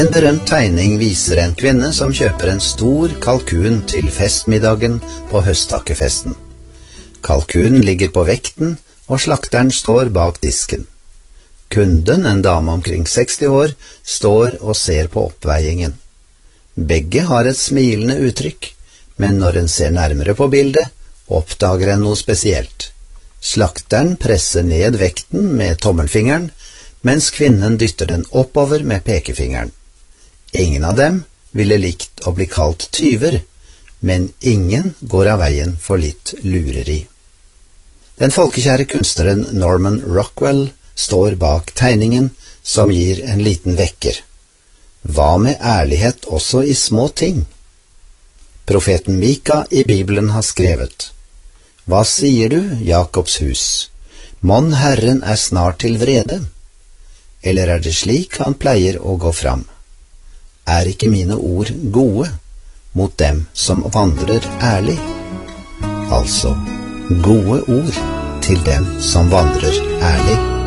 En berømt tegning viser en kvinne som kjøper en stor kalkun til festmiddagen på høsttakkefesten. Kalkunen ligger på vekten, og slakteren står bak disken. Kunden, en dame omkring 60 år, står og ser på oppveiingen. Begge har et smilende uttrykk, men når en ser nærmere på bildet, oppdager en noe spesielt. Slakteren presser ned vekten med tommelfingeren, mens kvinnen dytter den oppover med pekefingeren. Ingen av dem ville likt å bli kalt tyver, men ingen går av veien for litt lureri. Den folkekjære kunstneren Norman Rockwell står bak tegningen som gir en liten vekker. Hva med ærlighet også i små ting? Profeten Mika i Bibelen har skrevet: Hva sier du, Jakobs hus? Mon Herren er snart til vrede? Eller er det slik han pleier å gå fram? Er ikke mine ord gode mot dem som vandrer ærlig? Altså, gode ord til dem som vandrer ærlig.